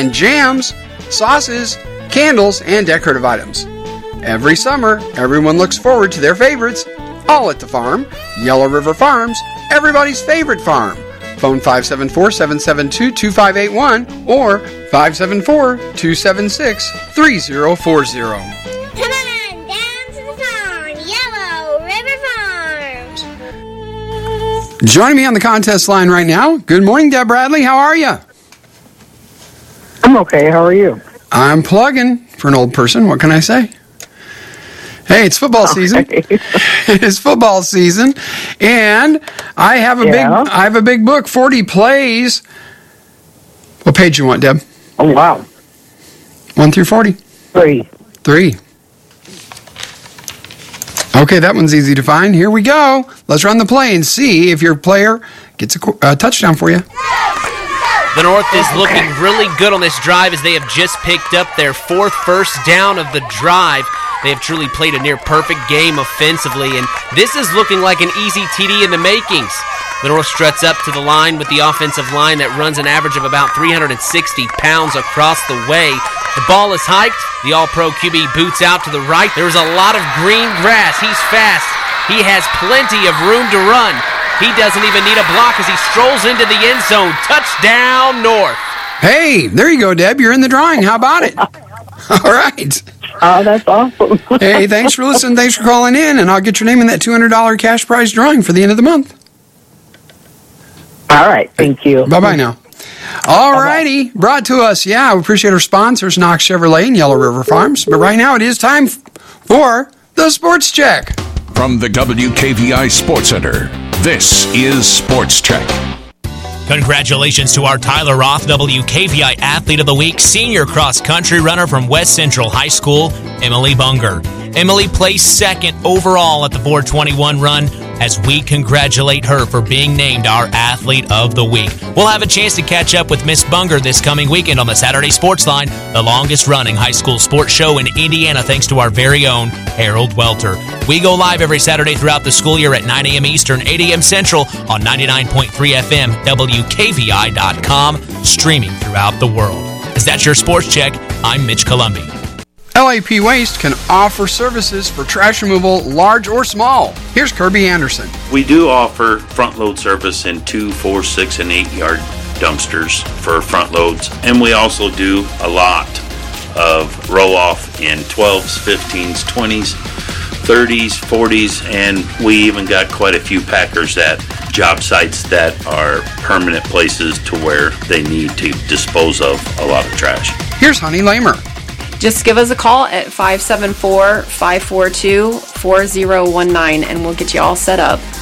and jams, sauces, candles, and decorative items. Every summer, everyone looks forward to their favorites, all at the farm. Yellow River Farms, everybody's favorite farm. Phone 574-772-2581 or 574-276-3040. Come on, down to the farm, Yellow River Farms. Joining me on the contest line right now, good morning, Deb Bradley. How are you? I'm okay. How are you? I'm plugging for an old person. What can I say? Hey, it's football season. It's football season, and I have a big book, 40 plays. What page you want, Deb? Oh, wow. 1 through 40? 3. Okay, that one's easy to find. Here we go. Let's run the play and see if your player gets a touchdown for you. The North is looking really good on this drive as they have just picked up their 4th first down of the drive. They have truly played a near-perfect game offensively, and this is looking like an easy TD in the makings. The North struts up to the line with the offensive line that runs an average of about 360 pounds across the way. The ball is hiked. The All-Pro QB boots out to the right. There's a lot of green grass. He's fast. He has plenty of room to run. He doesn't even need a block as he strolls into the end zone. Touchdown, North. Hey, there you go, Deb. You're in the drawing. How about it? All right. Oh, that's awesome. Hey, thanks for listening. Thanks for calling in, and I'll get your name in that $200 cash prize drawing for the end of the month. All right. Thank you. Bye-bye now. All righty. Brought to us, we appreciate our sponsors, Knox Chevrolet and Yellow River Farms. But right now it is time for the Sports Check. From the WKVI Sports Center, this is Sports Check. Congratulations to our Tyler Roth, WKVI Athlete of the Week, senior cross-country runner from West Central High School, Emily Bunger. Emily placed 2nd overall at the 421 run as we congratulate her for being named our Athlete of the Week. We'll have a chance to catch up with Miss Bunger this coming weekend on the Saturday Sports Line, the longest-running high school sports show in Indiana, thanks to our very own Harold Welter. We go live every Saturday throughout the school year at 9 a.m. Eastern, 8 a.m. Central on 99.3 FM, WKVI.com, streaming throughout the world. Is that your Sports Check? I'm Mitch Columbi. LAP Waste can offer services for trash removal, large or small. Here's Kirby Anderson. We do offer front load service in 2, 4, 6, and 8 yard dumpsters for front loads. And we also do a lot of roll off in 12s, 15s, 20s, 30s, 40s, and we even got quite a few packers at job sites that are permanent places to where they need to dispose of a lot of trash. Here's Honey Lamer. Just give us a call at 574-542-4019 and we'll get you all set up.